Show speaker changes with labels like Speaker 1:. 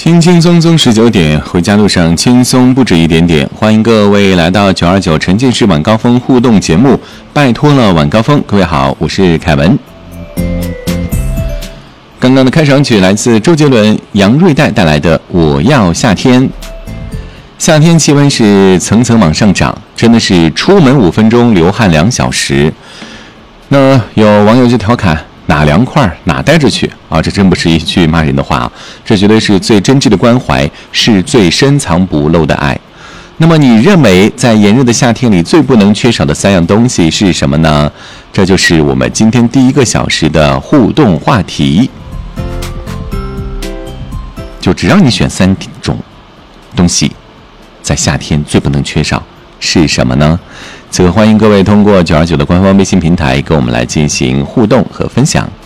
Speaker 1: 轻轻松松19点，回家路上轻松不止一点点。欢迎各位来到929沉浸式晚高峰互动节目，拜托了晚高峰。各位好，我是凯文。刚刚的开场曲来自周杰伦、杨瑞代带来的《我要夏天》。夏天气温是层层往上涨，真的是出门5分钟，流汗2小时。那有网友就调侃，哪凉快哪待着去啊！这真不是一句骂人的话啊，这绝对是最真挚的关怀，是最深藏不露的爱。那么你认为在炎热的夏天里最不能缺少的3样东西是什么呢？这就是我们今天第1个小时的互动话题，就只让你选3种东西，在夏天最不能缺少是什么呢？此刻欢迎各位通过929的官方微信平台跟我们来进行互动和分享。